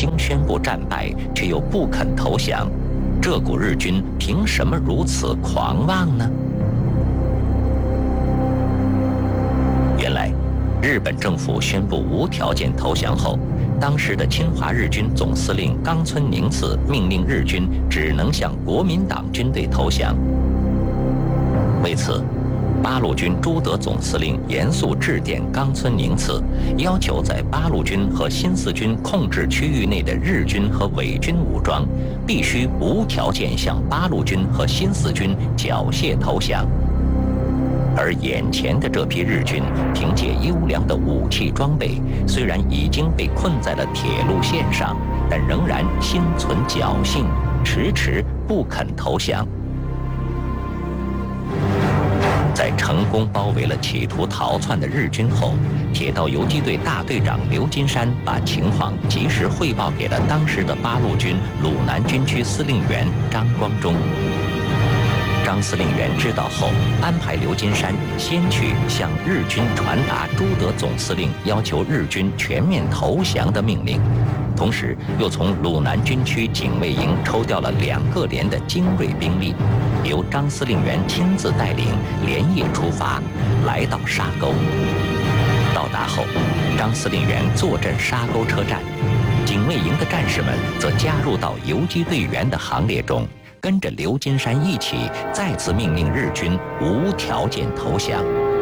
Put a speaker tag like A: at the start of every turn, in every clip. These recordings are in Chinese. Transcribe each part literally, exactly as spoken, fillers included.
A: 经宣布战败，却又不肯投降，这股日军凭什么如此狂妄呢？原来，日本政府宣布无条件投降后，当时的侵华日军总司令冈村宁次命令日军只能向国民党军队投降。为此，八路军朱德总司令严肃致电冈村宁次，要求在八路军和新四军控制区域内的日军和伪军武装必须无条件向八路军和新四军缴械投降。而眼前的这批日军凭借优良的武器装备，虽然已经被困在了铁路线上，但仍然心存侥幸，迟迟不肯投降。在成功包围了企图逃窜的日军后，铁道游击队大队长刘金山把情况及时汇报给了当时的八路军鲁南军区司令员张光忠。张司令员知道后，安排刘金山先去向日军传达朱德总司令要求日军全面投降的命令，同时又从鲁南军区警卫营抽调了两个连的精锐兵力，由张司令员亲自带领，连夜出发，来到沙沟。到达后，张司令员坐镇沙沟车站，警卫营的战士们则加入到游击队员的行列中，跟着刘金山一起再次命令日军无条件投降。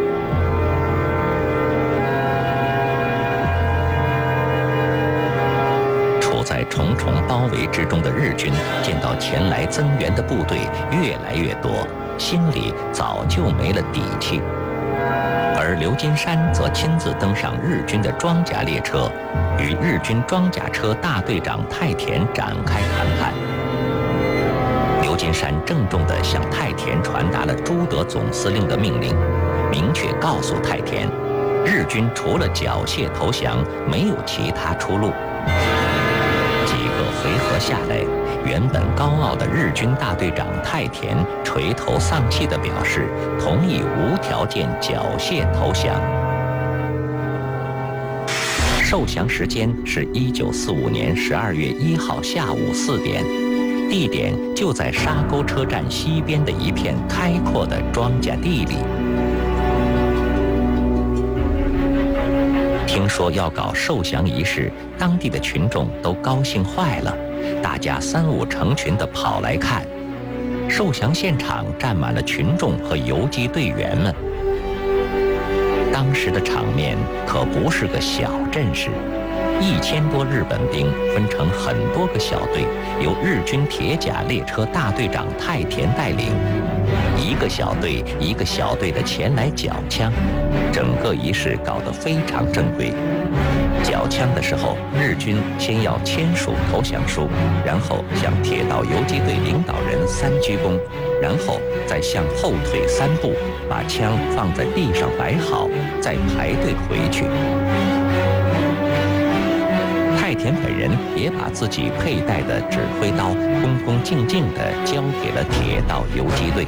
A: 处在重重包围之中的日军见到前来增援的部队越来越多，心里早就没了底气。而刘金山则亲自登上日军的装甲列车，与日军装甲车大队长太田展开谈判。刘金山郑重地向太田传达了朱德总司令的命令，明确告诉太田，日军除了缴械投降，没有其他出路。几个回合下来，原本高傲的日军大队长太田垂头丧气地表示同意无条件缴械投降。受降时间是一九四五年十二月一号下午四点。地点就在沙沟车站西边的一片开阔的庄稼地里。听说要搞受降仪式，当地的群众都高兴坏了，大家三五成群地跑来看。受降现场站满了群众和游击队员们。当时的场面可不是个小阵势。一千多日本兵分成很多个小队，由日军铁甲列车大队长太田带领，一个小队一个小队的前来缴枪，整个仪式搞得非常正规。缴枪的时候，日军先要签署投降书，然后向铁道游击队领导人三鞠躬，然后再向后退三步，把枪放在地上摆好，再排队回去。太田本人也把自己佩戴的指挥刀恭恭敬敬地交给了铁道游击队。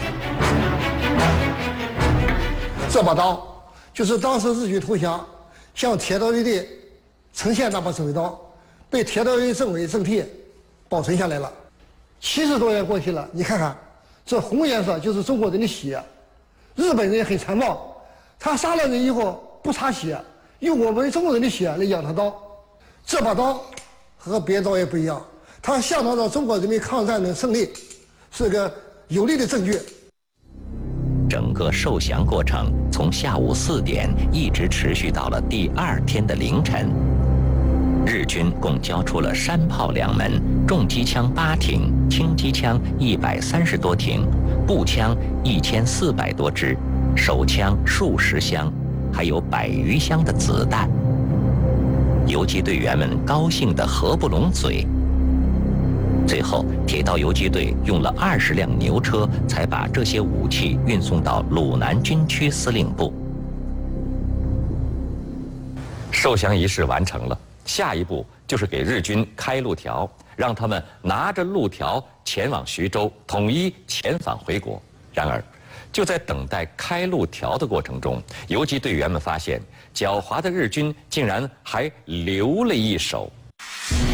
B: 这把刀就是当时日军投降向铁道游击队呈现那把指挥刀，被铁道游击政委政替保存下来了。七十多年过去了，你看看，这红颜色就是中国人的血。日本人很残暴，他杀了人以后不擦血，用我们中国人的血来养他刀。这把刀和别的刀也不一样，它象征着中国人民抗战的胜利，是个有力的证据。
A: 整个受降过程从下午四点一直持续到了第二天的凌晨。日军共交出了山炮两门、重机枪八挺、轻机枪一百三十多挺、步枪一千四百多支、手枪数十箱，还有百余箱的子弹。游击队员们高兴得合不拢嘴。最后，铁道游击队用了二十辆牛车，才把这些武器运送到鲁南军区司令部。受降仪式完成了，下一步就是给日军开路条，让他们拿着路条前往徐州，统一遣返回国。然而，就在等待开路条的过程中，游击队员们发现，狡猾的日军竟然还留了一手。